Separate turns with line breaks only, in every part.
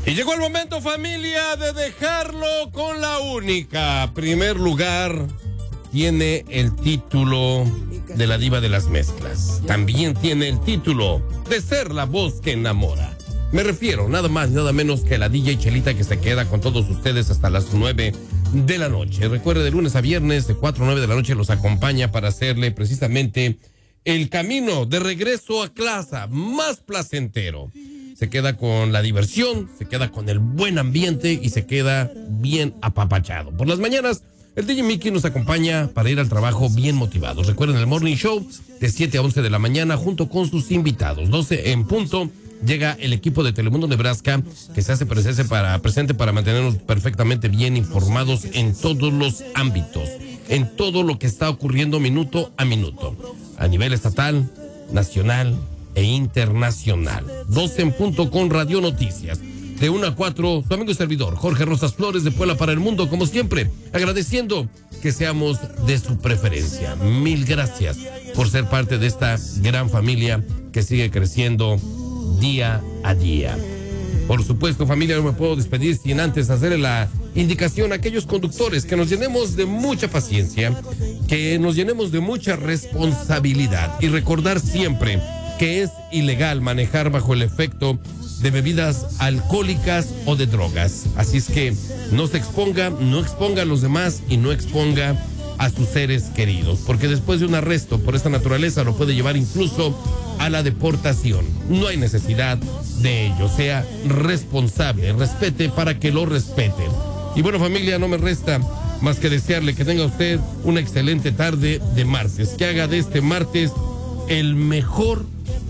Y llegó el momento, familia, de dejarlo con la única. Primer lugar, tiene el título de la diva de las mezclas. También tiene el título de ser la voz que enamora. Me refiero nada más, nada menos que a la DJ Chelita, que se queda con todos ustedes hasta las 9 de la noche. Recuerde, de lunes a viernes, de 4 a 9 de la noche, los acompaña para hacerle precisamente el camino de regreso a casa más placentero. Se queda con la diversión, se queda con el buen ambiente y se queda bien apapachado. Por las mañanas, el DJ Mickey nos acompaña para ir al trabajo bien motivados. Recuerden el Morning Show de 7 a 11 de la mañana junto con sus invitados. 12 en punto. Llega el equipo de Telemundo Nebraska, que se hace presente para mantenernos perfectamente bien informados en todos los ámbitos, en todo lo que está ocurriendo minuto a minuto, a nivel estatal, nacional e internacional. 12 en punto con Radio Noticias. De 1 a 4, tu amigo y servidor, Jorge Rosas Flores, de Puebla para el Mundo, como siempre, agradeciendo que seamos de su preferencia. Mil gracias por ser parte de esta gran familia que sigue creciendo día a día. Por supuesto, familia, no me puedo despedir sin antes hacerle la indicación a aquellos conductores que nos llenemos de mucha paciencia, que nos llenemos de mucha responsabilidad y recordar siempre que es ilegal manejar bajo el efecto de bebidas alcohólicas o de drogas. Así es que no se exponga, no exponga a los demás y no exponga a sus seres queridos, porque después de un arresto por esta naturaleza lo puede llevar incluso a la deportación. No hay necesidad de ello. Sea responsable, respete para que lo respeten. Y bueno, familia, no me resta más que desearle que tenga usted una excelente tarde de martes, que haga de este martes el mejor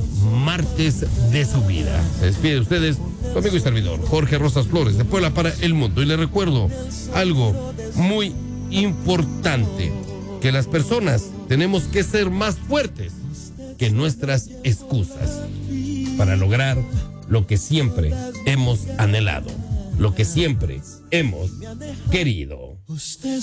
martes de su vida. Se despide de ustedes su amigo y servidor, Jorge Rosas Flores, de Puebla para el Mundo. Y le recuerdo algo muy importante, que las personas tenemos que ser más fuertes que nuestras excusas para lograr lo que siempre hemos anhelado, lo que siempre hemos querido.